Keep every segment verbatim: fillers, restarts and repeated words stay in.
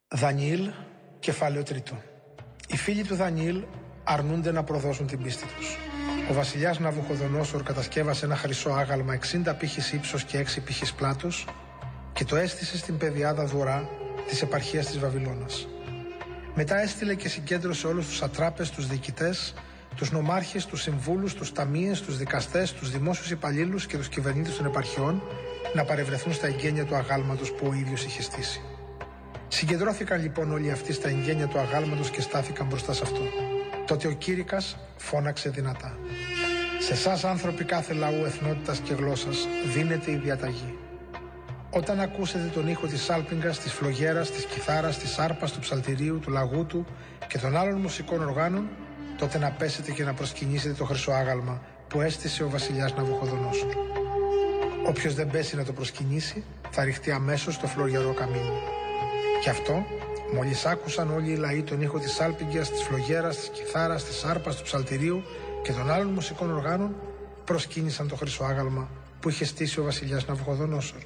Δανιήλ, κεφάλαιο τρίτο. Οι φίλοι του Δανιήλ αρνούνται να προδώσουν την πίστη τους. Ο βασιλιάς Ναβουχοδονόσορ κατασκεύασε ένα χρυσό άγαλμα εξήντα πήχης ύψος και έξι πήχης πλάτος και το έστησε στην πεδιάδα Δουρά της επαρχίας της Βαβυλώνας. Μετά έστειλε και συγκέντρωσε όλους τους ατράπες, τους διοικητές, τους νομάρχες, τους συμβούλους, τους ταμείες, τους δικαστές, τους δημόσιους υπαλλήλους και τους κυβερνήτες των επαρχιών να παρευρεθούν στα εγγένεια του αγάλματος που ο ίδιος είχε στήσει. Συγκεντρώθηκαν λοιπόν όλοι αυτοί στα εγγένεια του αγάλματος και στάθηκαν μπροστά σε αυτό. Τότε ο Κήρυκας φώναξε δυνατά: «Σε εσάς άνθρωποι κάθε λαού, εθνότητας και γλώσσας δίνεται η διαταγή. Όταν ακούσετε τον ήχο της σάλπιγγας, της φλογέρας, της κιθάρας, της άρπας, του ψαλτηρίου, του λαγούτου και των άλλων μουσικών οργάνων, τότε να πέσετε και να προσκυνήσετε το χρυσό άγαλμα που έστησε ο βασιλιάς Ναβουχοδονόσορ. Όποιος δεν πέσει να το προσκυνήσει, θα ρηχτεί αμέσως στο φλογερό καμίνι». Γι' αυτό, μόλις άκουσαν όλοι οι λαοί τον ήχο της σάλπιγγας, της φλογέρας, της κιθάρας, της άρπας, του ψαλτηρίου και των άλλων μουσικών οργάνων, προσκύνησαν το χρυσό άγαλμα που είχε στήσει ο βασιλιάς Ναβουχοδονόσορ.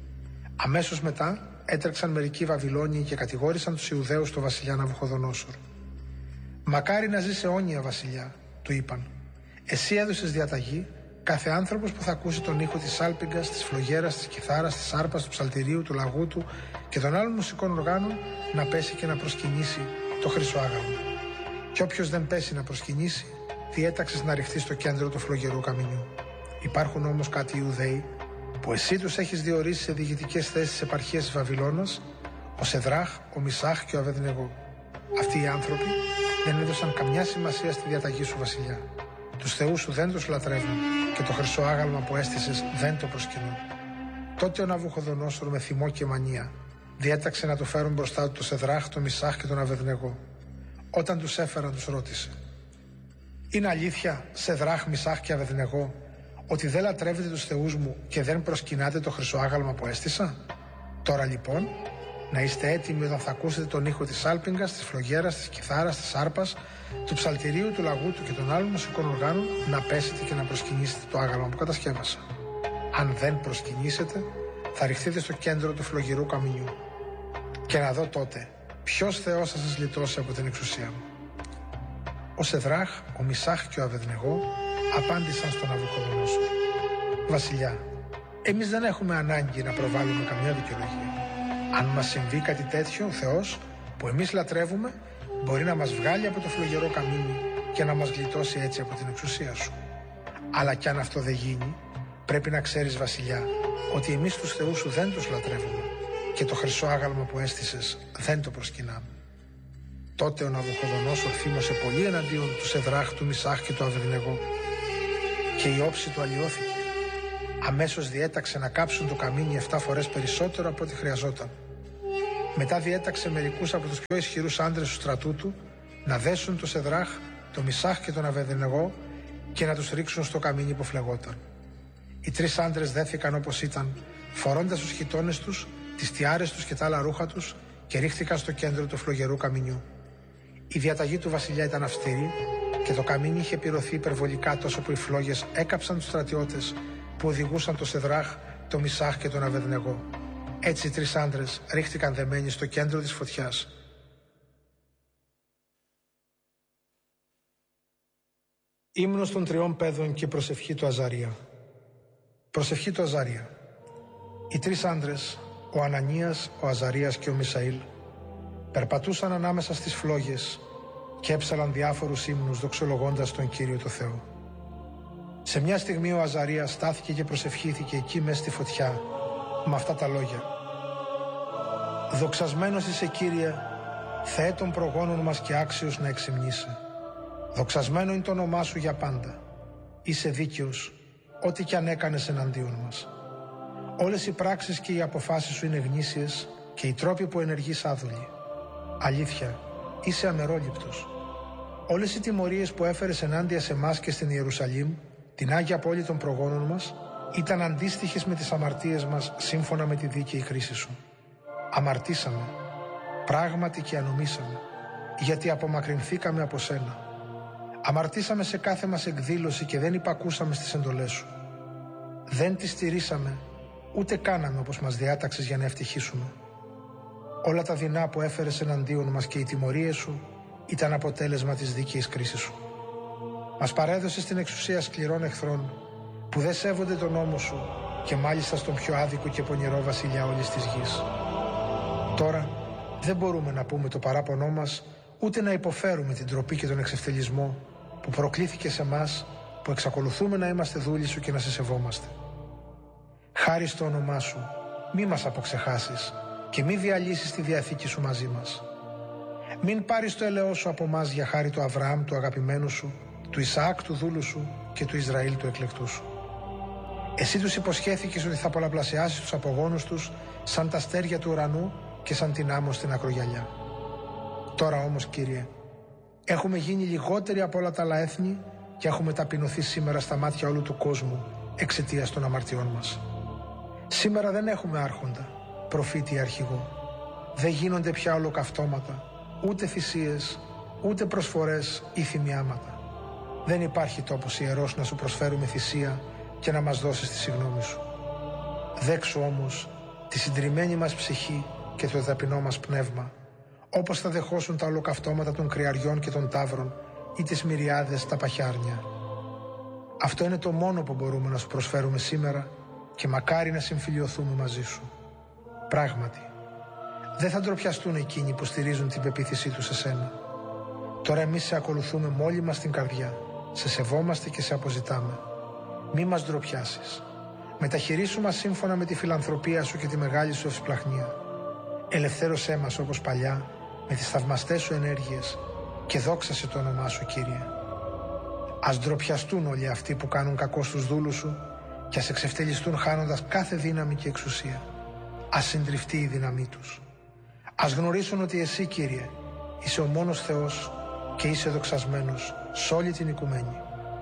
Αμέσως μετά έτρεξαν μερικοί Βαβυλώνιοι και κατηγόρησαν τους Ιουδαίους του βασιλιά Ναβουχοδονόσορ. «Μακάρι να ζει σε αιώνια, βασιλιά», του είπαν. «Εσύ έδωσες διαταγή κάθε άνθρωπος που θα ακούσει τον ήχο της σάλπιγγας, της φλογέρας, της κιθάρας, της άρπας, του ψαλτηρίου, του λαγούτου και των άλλων μουσικών οργάνων να πέσει και να προσκυνήσει το χρυσό άγαλμα. Και όποιος δεν πέσει να προσκυνήσει, διέταξες να ρηχθεί στο κέντρο του φλογερού καμινιού. Υπάρχουν όμως κάτι Ιουδαίοι που εσύ τους έχεις διορίσει σε διοικητικές θέσεις της επαρχίας της Βαβυλώνας, ο Σεδράχ, ο Μισάχ και ο Αβεδνεγό. Αυτοί οι άνθρωποι δεν έδωσαν καμιά σημασία στη διαταγή σου, βασιλιά. Τους θεούς σου δεν τους λατρεύουν και το χρυσό άγαλμα που έστησες δεν το προσκυνούν». Τότε ο Ναβουχοδονόσορ με θυμό και μανία διέταξε να το φέρουν μπροστά του το Σεδράχ, το Μισάχ και τον Αβεδνεγό. Όταν τους έφεραν, τους ρώτησε: «Είναι αλήθεια, Σεδράχ, Μισάχ και Αβεδνεγό, ότι δεν λατρεύετε τους θεούς μου και δεν προσκυνάτε το χρυσό άγαλμα που έστησα? Τώρα λοιπόν να είστε έτοιμοι όταν θα ακούσετε τον ήχο της σάλπιγγας, της φλογέρας, της κιθάρας, της άρπας, του ψαλτηρίου, του λαγούτου και των άλλων μουσικών οργάνων να πέσετε και να προσκυνήσετε το άγαλμα που κατασκεύασα. Αν δεν προσκυνήσετε, θα ρηχθείτε στο κέντρο του φλογερού καμινιού. Και να δω τότε ποιος θεός θα σας λυτώσει από την εξουσία μου». Ο Σεδράχ, ο Μισάχ και ο Αβεδνεγό απάντησαν στον Ναβουχοδονόσορ: «Βασιλιά, εμείς δεν έχουμε ανάγκη να προβάλλουμε καμιά δικαιολογία. Αν μας συμβεί κάτι τέτοιο, ο Θεός που εμείς λατρεύουμε μπορεί να μας βγάλει από το φλογερό καμίνι και να μας γλιτώσει έτσι από την εξουσία σου. Αλλά κι αν αυτό δεν γίνει, πρέπει να ξέρεις, βασιλιά, ότι εμείς τους θεούς σου δεν τους λατρεύουμε και το χρυσό άγαλμα που έστησες δεν το προσκυνάμε». Τότε ο Ναβουχοδονόσορ θύμωσε πολύ εναντίον του Σεδράχ, του Μισάχ και του Αβεδνεγό και η όψη του αλλοιώθηκε. Αμέσως διέταξε να κάψουν το καμίνι εφτά φορές περισσότερο από ό,τι χρειαζόταν. Μετά διέταξε μερικούς από τους πιο ισχυρούς άντρες του στρατού του να δέσουν το Σεδράχ, το Μισάχ και τον Αβεδνεγό και να τους ρίξουν στο καμίνι που φλεγόταν. Οι τρεις άντρες δέθηκαν όπως ήταν, φορώντας τους χιτώνες τους, τις τιάρες τους και τα άλλα ρούχα τους και ρίχθηκαν στο κέντρο του φλογερού καμινιού. Η διαταγή του βασιλιά ήταν αυστηρή και το καμίνι είχε πυρωθεί υπερβολικά τόσο που οι φλόγες έκαψαν τους στρατιώτες που οδηγούσαν το Σεδράχ, το Μισάχ και τον Αβεδνεγό. Έτσι οι τρεις άντρες ρίχτηκαν δεμένοι στο κέντρο της φωτιάς. Ύμνος των τριών παιδών και προσευχή του Αζαρία. Προσευχή του Αζαρία. Οι τρεις άντρες, ο Ανανίας, ο Αζαρίας και ο Μισαήλ, περπατούσαν ανάμεσα στις φλόγες και έψαλαν διάφορους ύμνους δοξολογώντας τον Κύριο το Θεό. Σε μια στιγμή ο Αζαρίας στάθηκε και προσευχήθηκε εκεί μες στη φωτιά με αυτά τα λόγια: «Δοξασμένος είσαι, Κύριε, Θεέ των προγόνων μας και άξιος να εξυμνείσαι. Δοξασμένο είναι το όνομά σου για πάντα. Είσαι δίκαιος, ό,τι κι αν έκανες εναντίον μας. Όλες οι πράξεις και οι αποφάσεις σου είναι γνήσιες και οι τρόποι που ενεργείς άδουλοι. Αλήθεια, είσαι αμερόληπτος. Όλες οι τιμωρίες που έφερες ενάντια σε εμάς και στην Ιερουσαλήμ, την Άγια Πόλη των προγόνων μας, ήταν αντίστοιχες με τις αμαρτίες μας σύμφωνα με τη δίκαιη χρήση σου. Αμαρτήσαμε, πράγματι και ανομήσαμε, γιατί απομακρυνθήκαμε από σένα. Αμαρτήσαμε σε κάθε μας εκδήλωση και δεν υπακούσαμε στις εντολές σου. Δεν τις στηρίσαμε, ούτε κάναμε όπως μας διάταξες για να ευτυχίσουμε. Όλα τα δεινά που έφερες εναντίον μας και οι τιμωρίες σου ήταν αποτέλεσμα της δίκαιης κρίσης σου. Μας παρέδωσες στην εξουσία σκληρών εχθρών που δεν σέβονται τον νόμο σου και μάλιστα στον πιο άδικο και πονηρό βασιλιά όλης της γης. Τώρα δεν μπορούμε να πούμε το παράπονό μας, ούτε να υποφέρουμε την ντροπή και τον εξευτελισμό που προκλήθηκε σε μας, που εξακολουθούμε να είμαστε δούλοι σου και να σε σεβόμαστε. Χάρη στο όνομά σου, μη μας αποξεχάσεις και μη διαλύσεις τη διαθήκη σου μαζί μας. Μην πάρεις το έλεος σου από μας για χάρη του Αβραάμ, του αγαπημένου σου, του Ισαάκ, του δούλου σου και του Ισραήλ, του εκλεκτού σου. Εσύ τους υποσχέθηκες ότι θα πολλαπλασιάσεις τους απογόνους τους σαν τα αστέρια του ουρανού και σαν την άμμο στην ακρογιαλιά. Τώρα όμως, Κύριε, έχουμε γίνει λιγότεροι από όλα τα άλλα έθνη και έχουμε ταπεινωθεί σήμερα στα μάτια όλου του κόσμου εξαιτίας των αμαρτιών μας. Σήμερα δεν έχουμε άρχοντα, προφήτη ή αρχηγό. Δεν γίνονται πια ολοκαυτώματα, ούτε θυσίες, ούτε προσφορές ή θυμιάματα. Δεν υπάρχει τόπος ιερός να σου προσφέρουμε θυσία και να μας δώσεις τη συγγνώμη σου. Δέξου όμως τη συντριμμένη μας ψυχή και το ταπεινό μας πνεύμα, όπως θα δεχόσουν τα ολοκαυτώματα των κρυαριών και των ταύρων ή τις μυριάδες τα παχιάρνια. Αυτό είναι το μόνο που μπορούμε να σου προσφέρουμε σήμερα και μακάρι να συμφιλιωθούμε μαζί σου. Πράγματι, δεν θα ντροπιαστούν εκείνοι που στηρίζουν την πεποίθησή τους σε σένα. Τώρα εμείς σε ακολουθούμε με όλη μας την καρδιά, σε σεβόμαστε και σε αποζητάμε. Μη μας ντροπιάσεις. Μεταχειρίσου μας σύμφωνα με τη φιλανθρωπία σου και τη μεγάλη σου ευσπλαχνία. Ελευθέρωσέ μας όπως παλιά με τις θαυμαστές σου ενέργειες και δόξασε το όνομά σου, Κύριε. Ας ντροπιαστούν όλοι αυτοί που κάνουν κακό στους δούλους σου και ας εξευτελιστούν χάνοντας κάθε δύναμη και εξουσία. Ας συντριφτεί η δύναμή τους. Ας γνωρίσουν ότι εσύ, Κύριε, είσαι ο μόνος Θεός και είσαι δοξασμένος σε όλη την οικουμένη.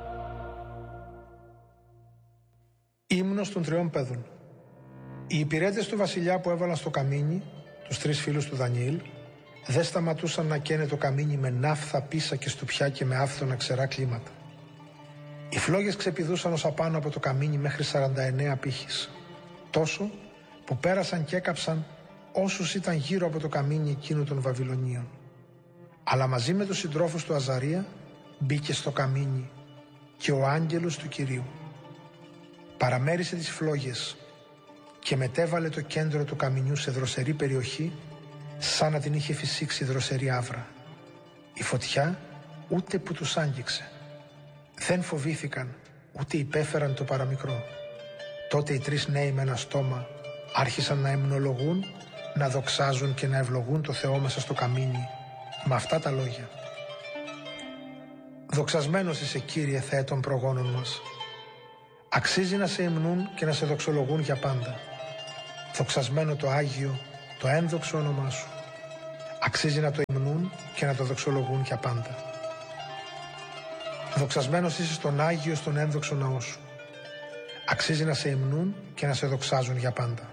Ύμνος των τριών παιδών. Οι υπηρέτες του βασιλιά που έβαλαν στο καμίνι, τους τρεις φίλους του Δανιήλ, δεν σταματούσαν να καίνε το καμίνι με ναύθα, πίσα και στουπιά και με άφθονα ξερά κλίματα. Οι φλόγες ξεπηδούσαν ως απάνω από το καμίνι μέχρι σαράντα εννέα πύχης, τόσο που πέρασαν και έκαψαν όσους ήταν γύρω από το καμίνι εκείνου των Βαβυλωνίων. Αλλά μαζί με τους συντρόφους του Αζαρία μπήκε στο καμίνι και ο άγγελος του Κυρίου. Παραμέρισε τις φλόγες και μετέβαλε το κέντρο του καμινιού σε δροσερή περιοχή, σαν να την είχε φυσήξει δροσερή άβρα. Η φωτιά ούτε που τους άγγιξε. Δεν φοβήθηκαν, ούτε υπέφεραν το παραμικρό. Τότε οι τρεις νέοι με ένα στόμα άρχισαν να υμνολογούν, να δοξάζουν και να ευλογούν το Θεό μέσα στο καμίνι με αυτά τα λόγια. Δοξασμένος είσαι, Κύριε Θεέ των προγόνων μας. Αξίζει να σε υμνούν και να σε δοξολογούν για πάντα. Δοξασμένο το Άγιο, το ένδοξο όνομά σου. Αξίζει να το υμνούν και να το δοξολογούν για πάντα. Δοξασμένος είσαι στον Άγιο, στον ένδοξο ναό σου. Αξίζει να σε υμνούν και να σε δοξάζουν για πάντα.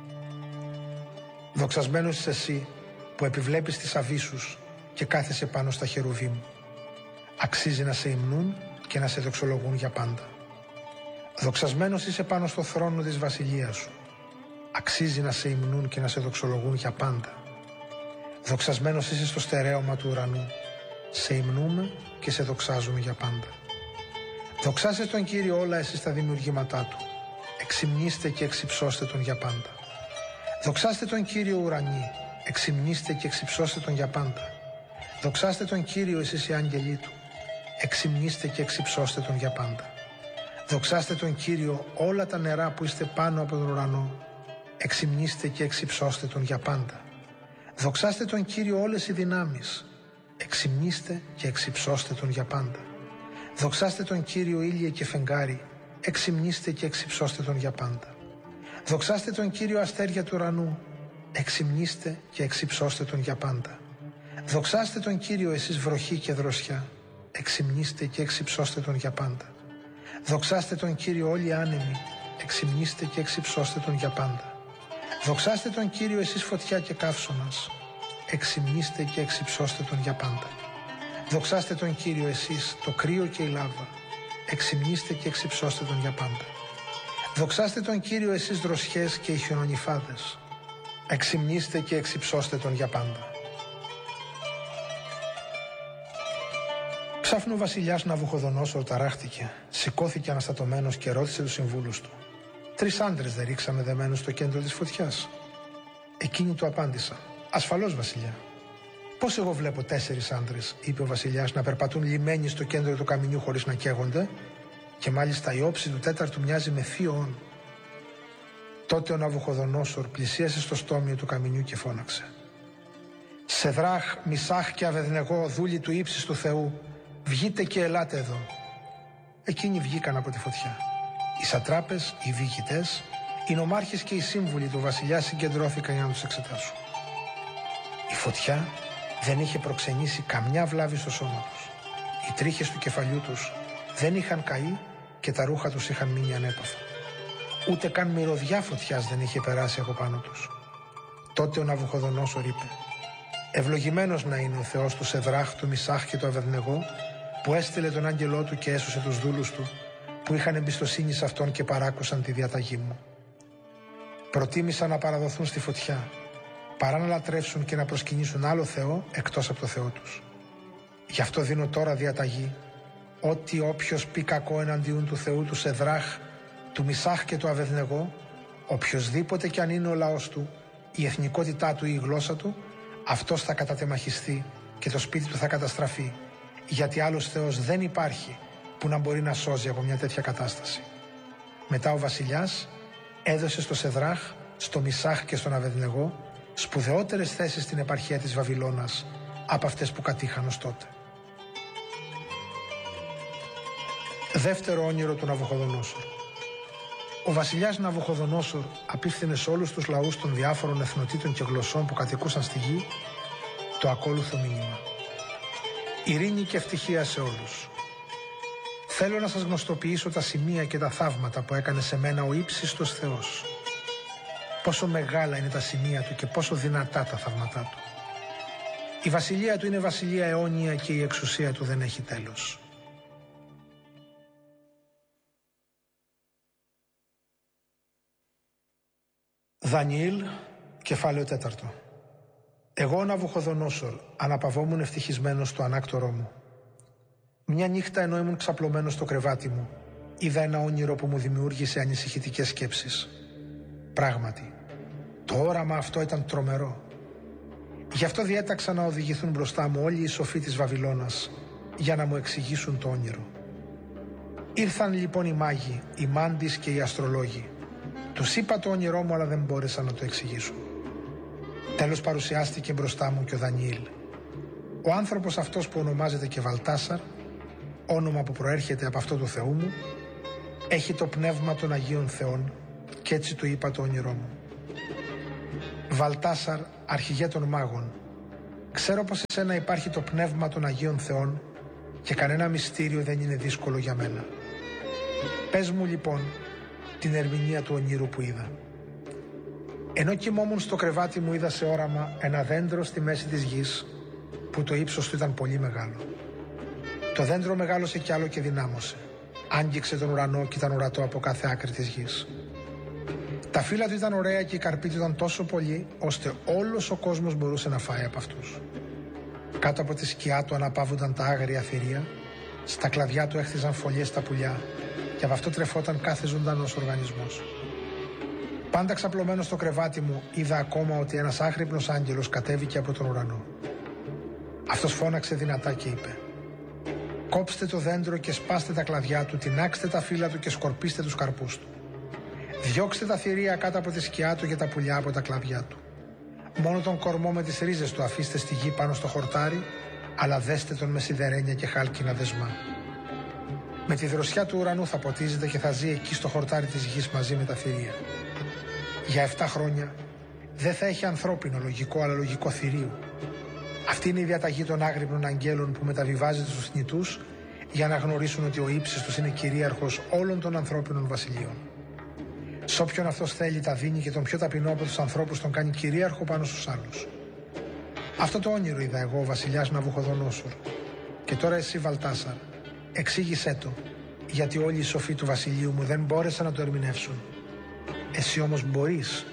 Δοξασμένος είσαι εσύ που επιβλέπεις τις αβύσσους και κάθεσαι πάνω στα χερουβίμ. Αξίζει να σε υμνούν και να σε δοξολογούν για πάντα. Δοξασμένος είσαι πάνω στο θρόνο της βασιλείας σου. Αξίζει να σε υμνούν και να σε δοξολογούν για πάντα. Δοξασμένος είσαι στο στερέωμα του ουρανού. Σε υμνούμε και σε δοξάζουμε για πάντα. Δοξάστε τον Κύριο όλα εσείς τα δημιουργήματά του. Εξυμνήστε και εξυψώστε τον για πάντα. Δοξάστε τον Κύριο ουρανοί. Εξυμνήστε και εξυψώστε τον για πάντα. Δοξάστε τον Κύριο εσείς οι άγγελοι του. Εξυμνήστε και εξυψώστε τον για πάντα. Δοξάστε τον Κύριο όλα τα νερά που είστε πάνω από τον ουρανό. Εξυμνήστε και εξυψώστε τον για πάντα. Δοξάστε τον Κύριο όλες οι δυνάμεις. Εξυμνήστε και εξυψώστε τον για πάντα. Δοξάστε τον Κύριο ήλιε και φεγγάρι. Εξυμνήστε και εξυψώστε τον για πάντα. Δοξάστε τον Κύριο αστέρια του ουρανού. Εξυμνήστε και εξυψώστε τον για πάντα. Δοξάστε τον Κύριο εσείς βροχή και δροσιά. Εξυμνήστε και εξυψώστε τον για πάντα. Δοξάστε τον Κύριο όλοι οι άνεμοι. Εξυμνήστε και εξυψώστε τον για πάντα. Δοξάστε τον Κύριο εσείς φωτιά και καύσωνας. Εξυμνήστε και εξυψώστε τον για πάντα. Δοξάστε τον Κύριο εσείς το κρύο και η λάβα. Εξυμνήστε και εξυψώστε τον για πάντα. Δοξάστε τον Κύριο εσείς δροσιές και οι χιονονυφάδες. Εξυμνήστε και εξυψώστε τον για πάντα. Ξάφνου ο βασιλιάς Ναβουχοδονόσορ ταράχτηκε, σηκώθηκε αναστατωμένος και ρώτησε τους συμβούλους του: «Τρεις άντρες δεν ρίξαμε δεμένους στο κέντρο της φωτιάς?» Εκείνοι του απάντησαν: «Ασφαλώς, βασιλιά». «Πώς εγώ βλέπω τέσσερις άντρες», είπε ο βασιλιάς, «να περπατούν λυμμένοι στο κέντρο του καμινιού χωρίς να καίγονται, και μάλιστα η όψη του τέταρτου μοιάζει με θείον». Τότε ο Ναβουχοδονόσορ πλησίασε στο στόμιο του καμινιού και φώναξε: «Σεδράχ, Μισάχ και Αβεδνεγώ, δούλοι του ύψης του Θεού, βγείτε και ελάτε εδώ». Εκείνοι βγήκαν από τη φωτιά. Οι σατράπες, οι διοικητές, οι νομάρχες και οι σύμβουλοι του βασιλιά συγκεντρώθηκαν για να τους εξετάσουν. Η φωτιά δεν είχε προξενήσει καμιά βλάβη στο σώμα τους. Οι τρίχες του κεφαλιού τους δεν είχαν καεί και τα ρούχα τους είχαν μείνει ανέπαφα. Ούτε καν μυρωδιά φωτιάς δεν είχε περάσει από πάνω τους. Τότε ο Ναβουχοδονόσορ είπε: «Ευλογημένος να είναι ο Θεός του Σεδράχ, του Μισάχ και του Αβεδνεγώ, που έστειλε τον άγγελό του και έσωσε τους δούλους του, που είχαν εμπιστοσύνη σε αυτόν και παράκουσαν τη διαταγή μου. Προτίμησαν να παραδοθούν στη φωτιά, παρά να λατρεύσουν και να προσκυνήσουν άλλο Θεό εκτός από το Θεό τους. Γι' αυτό δίνω τώρα διαταγή, ότι όποιος πει κακό εναντίον του Θεού του Σεδράχ, του Μισάχ και του Αβεδνεγώ, οποιοσδήποτε κι αν είναι ο λαός του, η εθνικότητά του ή η γλώσσα του, αυτός θα κατατεμαχιστεί και το σπίτι του θα καταστραφεί, γιατί άλλος Θεός δεν υπάρχει που να μπορεί να σώζει από μια τέτοια κατάσταση». Μετά ο βασιλιάς έδωσε στο Σεδράχ, στο Μισάχ και στον Αβεδνεγώ σπουδαιότερες θέσεις στην επαρχία της Βαβυλώνας από αυτές που κατήχαν ως τότε. Δεύτερο όνειρο του Ναβουχοδονόσορ. Ο βασιλιάς Ναβουχοδονόσορ απίφθινε σε όλους τους λαούς των διάφορων εθνοτήτων και γλωσσών που κατοικούσαν στη γη το ακόλουθο μήνυμα: «Ειρήνη και ευτυχία σε όλους. Θέλω να σας γνωστοποιήσω τα σημεία και τα θαύματα που έκανε σε μένα ο ύψιστος Θεός. Πόσο μεγάλα είναι τα σημεία του και πόσο δυνατά τα θαύματά του. Η βασιλεία του είναι βασιλεία αιώνια και η εξουσία του δεν έχει τέλος». Δανιήλ, κεφάλαιο τέταρτο. Εγώ, Ναβουχοδονόσορ, αναπαυόμουν ευτυχισμένος στο ανάκτορό μου. Μια νύχτα, ενώ ήμουν ξαπλωμένος στο κρεβάτι μου, είδα ένα όνειρο που μου δημιούργησε ανησυχητικές σκέψεις. Πράγματι, το όραμα αυτό ήταν τρομερό. Γι' αυτό διέταξα να οδηγηθούν μπροστά μου όλοι οι σοφοί της Βαβυλώνας για να μου εξηγήσουν το όνειρο. Ήρθαν λοιπόν οι μάγοι, οι μάντις και οι αστρολόγοι. Τους είπα το όνειρό μου, αλλά δεν μπόρεσαν να το εξηγήσουν. Τέλος παρουσιάστηκε μπροστά μου και ο Δανιήλ. Ο άνθρωπος αυτός που ονομάζεται και Βαλτάσαρ, όνομα που προέρχεται από αυτό του Θεού μου, έχει το πνεύμα των Αγίων Θεών, και έτσι του είπα το όνειρό μου. Βαλτάσαρ, αρχηγέ των μάγων, ξέρω πως σε σένα υπάρχει το πνεύμα των Αγίων Θεών και κανένα μυστήριο δεν είναι δύσκολο για μένα. Πες μου λοιπόν την ερμηνεία του ονείρου που είδα. Ενώ κοιμόμουν στο κρεβάτι μου, είδα σε όραμα ένα δέντρο στη μέση της γης, που το ύψος του ήταν πολύ μεγάλο. Το δέντρο μεγάλωσε κι άλλο και δυνάμωσε. Άγγιξε τον ουρανό και ήταν ορατό από κάθε άκρη της γης. Τα φύλλα του ήταν ωραία και οι καρποί του ήταν τόσο πολλοί, ώστε όλος ο κόσμος μπορούσε να φάει από αυτούς. Κάτω από τη σκιά του αναπαύονταν τα άγρια θηρία, στα κλαδιά του έχθιζαν φωλιές τα πουλιά, και από αυτό τρεφόταν κάθε ζωντανός οργανισμός. Πάντα ξαπλωμένο στο κρεβάτι μου, είδα ακόμα ότι ένας άχρυπνος άγγελος κατέβηκε από τον ουρανό. Αυτός φώναξε δυνατά και είπε: «Κόψτε το δέντρο και σπάστε τα κλαδιά του, τινάξτε τα φύλλα του και σκορπίστε τους καρπούς του. Διώξτε τα θηρία κάτω από τη σκιά του και τα πουλιά από τα κλαδιά του. Μόνο τον κορμό με τις ρίζες του αφήστε στη γη πάνω στο χορτάρι, αλλά δέστε τον με σιδερένια και χάλκινα δεσμά. Με τη δροσιά του ουρανού θα ποτίζεται και θα ζει εκεί στο χορτάρι της γης μαζί με τα θηρία. Για εφτά χρόνια δεν θα έχει ανθρώπινο λογικό, αλλά λογικό θηρίου. Αυτή είναι η διαταγή των άγρυπνων αγγέλων που μεταβιβάζεται στους θνητούς για να γνωρίσουν ότι ο ύψιστος είναι κυρίαρχος όλων των ανθρώπινων βασιλείων. Σ' όποιον αυτός θέλει τα δίνει και τον πιο ταπεινό από τους ανθρώπους τον κάνει κυρίαρχο πάνω στους άλλους. Αυτό το όνειρο είδα εγώ, ο βασιλιάς Ναβουχοδονόσορ. Και τώρα εσύ, Βαλτάσαρ, εξήγησέ το, γιατί όλοι οι σοφοί του βασιλείου μου δεν μπόρεσαν να το ερμηνεύσουν. Εσύ όμως μπορείς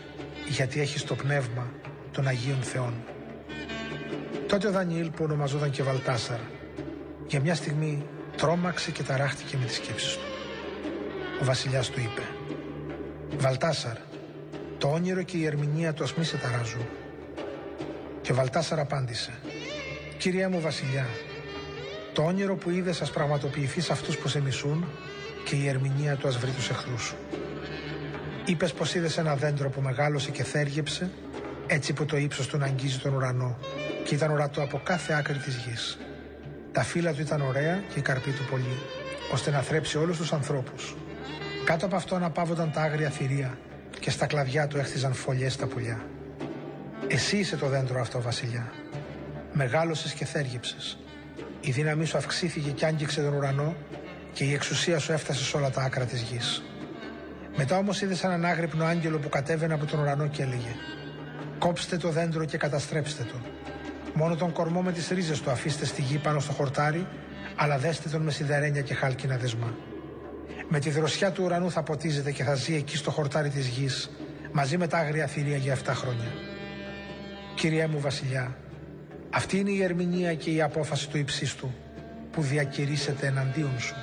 γιατί έχεις το πνεύμα των Αγίων Θεών. Τότε ο Δανιήλ, που ονομαζόταν και Βαλτάσαρ, για μια στιγμή τρόμαξε και ταράχτηκε με τις σκέψεις του. Ο βασιλιάς του είπε: «Βαλτάσαρ, το όνειρο και η ερμηνεία του ας μη σε ταράζουν». Και ο Βαλτάσαρ απάντησε: «Κύριέ μου βασιλιά, το όνειρο που είδες ας πραγματοποιηθεί σε αυτούς που σε μισούν και η ερμηνεία του ας βρει τους εχθρούς σου. Είπες πως είδες ένα δέντρο που μεγάλωσε και θέργεψε, έτσι που το ύψος του να αγγίζει τον ουρανό και ήταν ορατό από κάθε άκρη της γης. Τα φύλλα του ήταν ωραία και η καρπή του πολύ, ώστε να θρέψει όλους τους ανθρώπους. Κάτω από αυτό αναπαύονταν τα άγρια θηρία και στα κλαδιά του έχτιζαν φωλιές τα πουλιά. Εσύ είσαι το δέντρο αυτό, βασιλιά. Μεγάλωσες και θέργεψες. Η δύναμή σου αυξήθηκε και άγγιξε τον ουρανό και η εξουσία σου έφτασε σε όλα τα άκρα της γης. Μετά όμως είδες έναν άγρυπνο άγγελο που κατέβαινε από τον ουρανό και έλεγε: «Κόψτε το δέντρο και καταστρέψτε το. Μόνο τον κορμό με τις ρίζες του αφήστε στη γη πάνω στο χορτάρι, αλλά δέστε τον με σιδερένια και χάλκινα δεσμά. Με τη δροσιά του ουρανού θα ποτίζεται και θα ζει εκεί στο χορτάρι της γης, μαζί με τα άγρια θηρία για εφτά χρόνια. Κύριέ μου βασιλιά, αυτή είναι η ερμηνεία και η απόφαση του υψίστου που διακηρύσσεται εναντίον σου.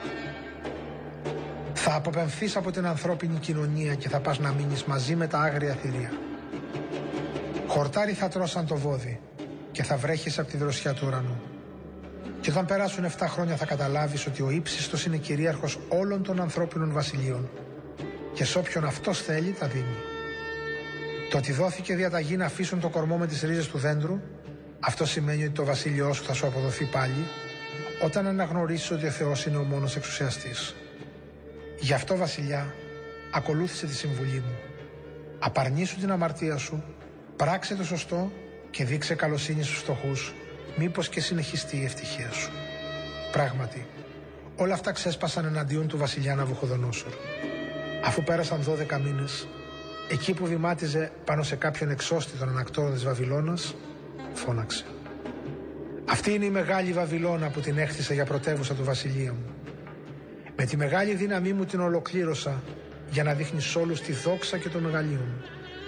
Θα αποπεμφθείς από την ανθρώπινη κοινωνία και θα πας να μείνεις μαζί με τα άγρια θηρία. Χορτάρι θα τρως σαν το βόδι και θα βρέχεις από τη δροσιά του ουρανού. Και όταν περάσουν εφτά χρόνια θα καταλάβεις ότι ο ύψιστος είναι κυρίαρχος όλων των ανθρώπινων βασιλείων και σ' όποιον αυτός θέλει τα δίνει. Το ότι δόθηκε διαταγή να αφήσουν το κορμό με τις ρίζες του δέντρου, αυτό σημαίνει ότι το βασίλειό σου θα σου αποδοθεί πάλι όταν αναγνωρίσεις ότι ο Θεός είναι ο μόνος εξουσιαστής. Γι' αυτό, βασιλιά, ακολούθησε τη συμβουλή μου. Απαρνήσου την αμαρτία σου, πράξε το σωστό και δείξε καλοσύνη στους φτωχούς, μήπως και συνεχιστεί η ευτυχία σου». Πράγματι, όλα αυτά ξέσπασαν εναντίον του βασιλιά Ναβουχοδονόσορ. Αφού πέρασαν δώδεκα μήνες, εκεί που βημάτιζε πάνω σε κάποιον εξώστη των ανακτόρων της Βαβυλώνας, φώναξε: «Αυτή είναι η μεγάλη Βαβυλώνα που την έχτισα για πρωτεύουσα του βασιλεία μου. Με τη μεγάλη δύναμή μου την ολοκλήρωσα για να δείχνει σ' όλους τη δόξα και το μεγαλείο μου».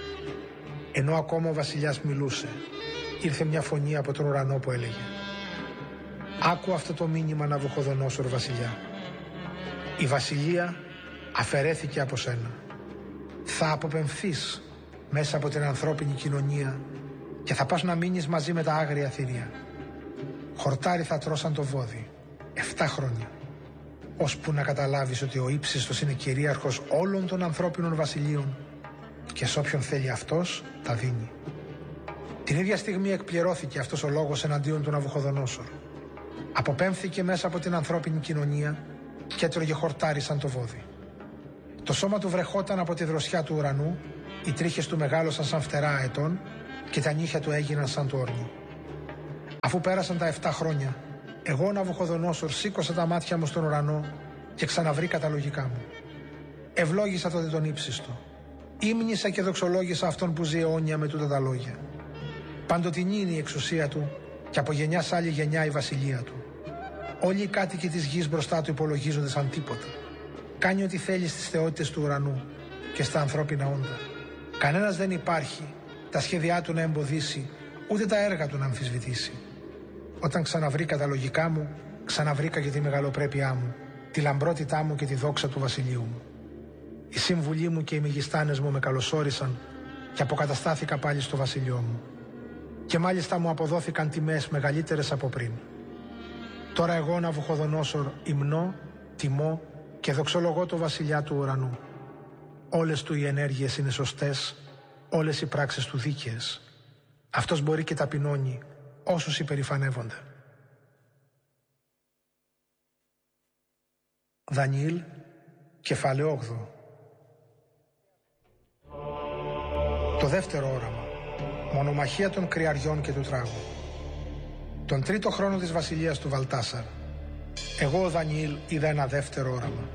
Ενώ ακόμα ο βασιλιάς μιλούσε, ήρθε μια φωνή από τον ουρανό που έλεγε: «Άκου αυτό το μήνυμα, Ναβουχοδονόσορ βασιλιά. Η βασιλεία αφαιρέθηκε από σένα. Θα αποπεμφθείς μέσα από την ανθρώπινη κοινωνία και θα πας να μείνεις μαζί με τα άγρια θηρία. Χορτάρι θα τρως σαν το βόδι, εφτά χρόνια, ώσπου να καταλάβεις ότι ο ύψιστος είναι κυρίαρχος όλων των ανθρώπινων βασιλείων και σ' όποιον θέλει αυτός τα δίνει». Την ίδια στιγμή εκπληρώθηκε αυτός ο λόγος εναντίον του Ναβουχοδονόσορ. Αποπέμφθηκε μέσα από την ανθρώπινη κοινωνία και έτρωγε χορτάρι σαν το βόδι. Το σώμα του βρεχόταν από τη δροσιά του ουρανού, οι τρίχες του μεγάλωσαν σαν φτερά αετών και τα νύχια του έγιναν σαν του όρνου. Αφού πέρασαν τα εφτά χρόνια, εγώ, Ναβουχοδονόσορ, σήκωσα τα μάτια μου στον ουρανό και ξαναβρήκα τα λογικά μου. Ευλόγησα τότε τον ύψιστο. Ύμνησα και δοξολόγησα αυτόν που ζει αιώνια με τούτα τα λόγια. Παντοτινή είναι η εξουσία του και από γενιά σ' άλλη γενιά η βασιλεία του. Όλοι οι κάτοικοι της γης μπροστά του υπολογίζονται σαν τίποτα. Κάνει ό,τι θέλει στις θεότητες του ουρανού και στα ανθρώπινα όντα. Κανένας δεν υπάρχει τα σχέδιά του να εμποδίσει, ούτε τα έργα του να αμφισβητήσει. Όταν ξαναβρήκα τα λογικά μου, ξαναβρήκα και τη μεγαλοπρέπειά μου, τη λαμπρότητά μου και τη δόξα του βασιλείου μου. Οι σύμβουλοι μου και οι μεγιστάνες μου με καλωσόρισαν και αποκαταστάθηκα πάλι στο βασιλειό μου. Και μάλιστα μου αποδόθηκαν τιμές μεγαλύτερες από πριν. Τώρα εγώ, Ναβουχοδονόσορ, υμνώ, τιμώ και δοξολογώ το βασιλιά του ουρανού. Όλες του οι ενέργειες είναι σωστές, όλες οι πράξεις του δίκαιες. Αυτός μπορεί και ταπεινώνει όσους υπερηφανεύονται. Δανιήλ, κεφάλαιο όγδοο. Το δεύτερο όραμα. Μονομαχία των κρυαριών και του τράγου. Τον τρίτο χρόνο της βασιλείας του Βαλτάσαρ, εγώ ο Δανιήλ είδα ένα δεύτερο όραμα.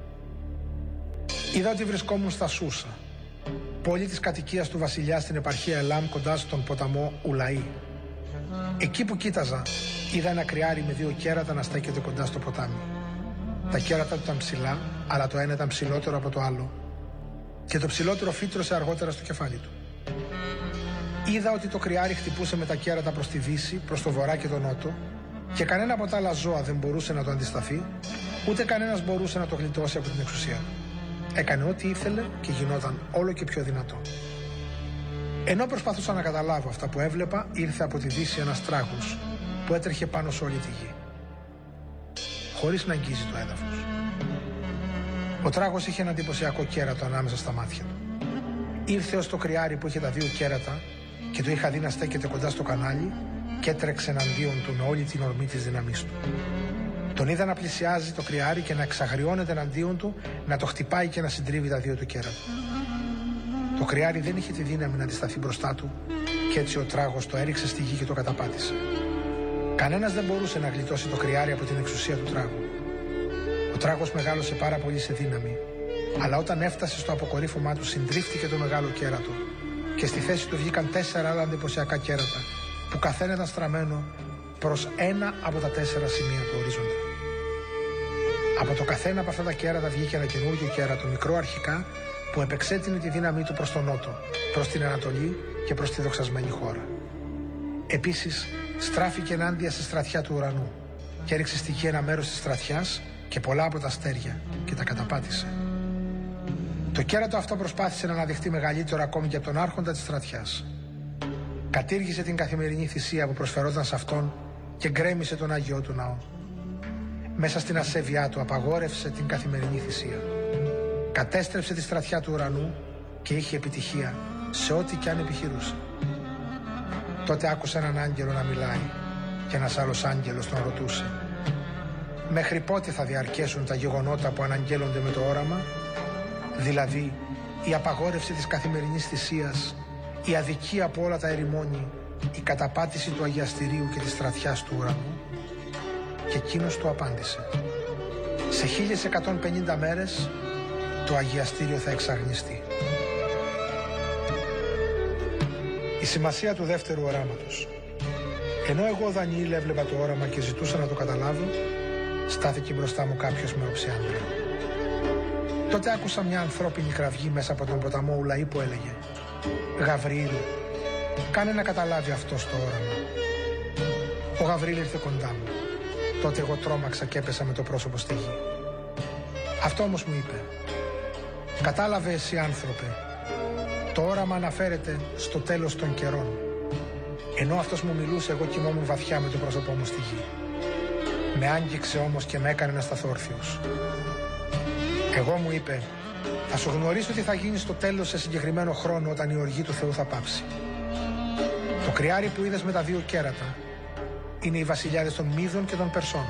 Είδα ότι βρισκόμουν στα Σούσα, πόλη της κατοικίας του βασιλιά στην επαρχία Ελάμ κοντά στον ποταμό Ουλαή. Εκεί που κοίταζα, είδα ένα κρυάρι με δύο κέρατα να στέκεται κοντά στο ποτάμι. Τα κέρατα του ήταν ψηλά, αλλά το ένα ήταν ψηλότερο από το άλλο. και το ψηλότερο φύτρωσε αργότερα στο κεφάλι του. Είδα ότι το κρυάρι χτυπούσε με τα κέρατα προς τη δύση, προς το βορρά και τον νότο, και κανένα από τα άλλα ζώα δεν μπορούσε να το αντισταθεί, ούτε κανένας μπορούσε να το γλιτώσει από την εξουσία του. Έκανε ό,τι ήθελε και γινόταν όλο και πιο δυνατό. Ενώ προσπαθούσα να καταλάβω αυτά που έβλεπα, ήρθε από τη δύση ένας τράγος που έτρεχε πάνω σε όλη τη γη, χωρίς να αγγίζει το έδαφος. Ο τράγος είχε ένα εντυπωσιακό κέρατο ανάμεσα στα μάτια του. Ήρθε ως το κρυάρι που είχε τα δύο κέρατα και το είχα δει να στέκεται κοντά στο κανάλι και έτρεξε εναντίον του με όλη την ορμή της δύναμής του. Τον είδα να πλησιάζει το κρυάρι και να εξαγριώνεται εναντίον του, να το χτυπάει και να συντρίβει τα δύο του κέρατα. Το κρυάρι δεν είχε τη δύναμη να αντισταθεί μπροστά του και έτσι ο τράγος το έριξε στη γη και το καταπάτησε. Κανένας δεν μπορούσε να γλιτώσει το κρυάρι από την εξουσία του τράγου. Ο τράγος μεγάλωσε πάρα πολύ σε δύναμη, αλλά όταν έφτασε στο αποκορύφωμά του συντρίφτηκε το μεγάλο κέρατο και στη θέση του βγήκαν τέσσερα άλλα εντυπωσιακά κέρατα που καθένα ήταν στραμμένο προς ένα από τα τέσσερα σημεία του ορίζοντα. Από το καθένα από αυτά τα κέρατα βγήκε ένα καινούργιο κέρατο, μικρό αρχικά, που επεξέτεινε τη δύναμή του προς τον νότο, προς την Ανατολή και προς τη δοξασμένη χώρα. Επίσης, στράφηκε ενάντια στη στρατιά του ουρανού και έριξε στη γη ένα μέρος της στρατιάς και πολλά από τα αστέρια και τα καταπάτησε. Το κέρατο αυτό προσπάθησε να αναδειχθεί μεγαλύτερο ακόμη και από τον άρχοντα της στρατιάς. Κατήργησε την καθημερινή θυσία που προσφερόταν σε αυτόν και γκρέμισε τον Άγιό του ναό. Μέσα στην ασέβειά του απαγόρευσε την καθημερινή θυσία. Κατέστρεψε τη στρατιά του ουρανού και είχε επιτυχία σε ό,τι κι αν επιχειρούσε. Τότε άκουσα έναν άγγελο να μιλάει και ένας άλλος άγγελος τον ρωτούσε: «Μέχρι πότε θα διαρκέσουν τα γεγονότα που αναγγέλλονται με το όραμα, δηλαδή η απαγόρευση της καθημερινής θυσίας, η αδικία από όλα τα ερημόνη, η καταπάτηση του αγιαστηρίου και της στρατιάς του ουρανού?» Και εκείνος του απάντησε: «Σε χίλιες εκατόν πενήντα μέρες το αγιαστήριο θα εξαγνιστεί». Η σημασία του δεύτερου οράματος. Ενώ εγώ, Δανιήλ, έβλεπα το όραμα και ζητούσα να το καταλάβω, στάθηκε μπροστά μου κάποιος με όψη άντρα. Τότε άκουσα μια ανθρώπινη κραυγή μέσα από τον ποταμό Ουλαή που έλεγε: «Γαβριήλ, κάνε να καταλάβει αυτό το όραμα». Ο Γαβριήλ ήρθε κοντά μου. Τότε εγώ τρόμαξα και έπεσα με το πρόσωπο στη γη. Αυτό όμως μου είπε: «Κατάλαβε εσύ, άνθρωπε, το όραμα αναφέρεται στο τέλος των καιρών». Ενώ αυτός μου μιλούσε, εγώ κοιμόμουν βαθιά με το πρόσωπό μου στη γη. Με άγγιξε όμως και με έκανε να σταθώ όρθιος. Εγώ, μου είπε, «Θα σου γνωρίσω τι θα γίνει στο τέλος σε συγκεκριμένο χρόνο, όταν η οργή του Θεού θα πάψει. Το κρυάρι που είδες με τα δύο κέρατα είναι οι βασιλιάδες των Μίδων και των Περσών.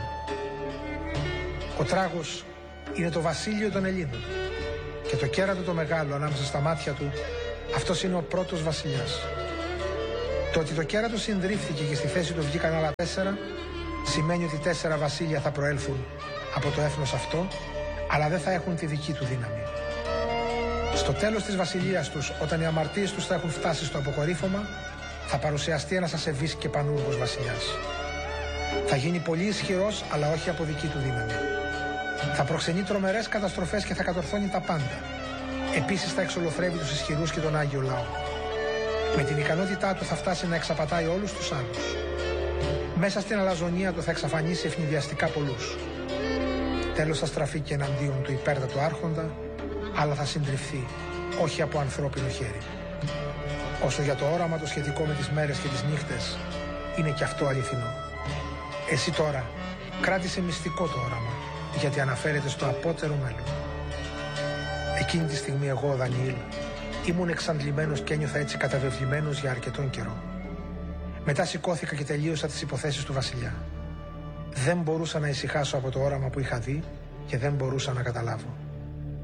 Ο τράγος είναι το βασίλειο των Ελλήνων και το κέρατο το μεγάλο ανάμεσα στα μάτια του, αυτός είναι ο πρώτος βασιλιάς. Το ότι το κέρατο συντρίφθηκε και στη θέση του βγήκαν άλλα τέσσερα, σημαίνει ότι τέσσερα βασίλεια θα προέλθουν από το έθνος αυτό, αλλά δεν θα έχουν τη δική του δύναμη. Στο τέλος της βασιλείας τους, όταν οι αμαρτίες τους θα έχουν φτάσει στο αποκορύφωμα, θα παρουσιαστεί ένας ασεβής και πανούργος βασιλιάς. Θα γίνει πολύ ισχυρός, αλλά όχι από δική του δύναμη. Θα προξενεί τρομερές καταστροφές και θα κατορθώνει τα πάντα. Επίσης θα εξολοθρεύει τους ισχυρούς και τον Άγιο Λαό. Με την ικανότητά του θα φτάσει να εξαπατάει όλους τους άλλους. Μέσα στην αλαζονία του θα εξαφανίσει ευνηδιαστικά πολλούς. Τέλος θα στραφεί και εναντίον του υπέρτατου άρχοντα, αλλά θα συντριφθεί, όχι από ανθρώπινο χέρι. Όσο για το όραμα το σχετικό με τις μέρες και τις νύχτες, είναι και αυτό αληθινό. Εσύ τώρα κράτησε μυστικό το όραμα, γιατί αναφέρεται στο απότερο μέλλον. Εκείνη τη στιγμή εγώ, Δανιήλ, ήμουν εξαντλημένος και ένιωθα έτσι καταβεβλημένος για αρκετόν καιρό. Μετά σηκώθηκα και τελείωσα τις υποθέσεις του βασιλιά. Δεν μπορούσα να ησυχάσω από το όραμα που είχα δει και δεν μπορούσα να καταλάβω.